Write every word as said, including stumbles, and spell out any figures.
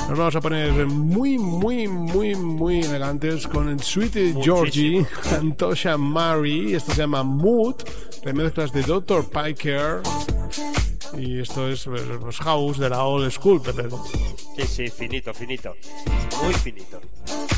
Nos vamos a poner muy, muy, muy, muy elegantes con el Sweet Georgie, Antosha Mari. Esto se llama Mood, remezclas de doctor Piker. Y esto es pues, house de la old school, Pepe. Sí, sí, finito, finito. Muy finito.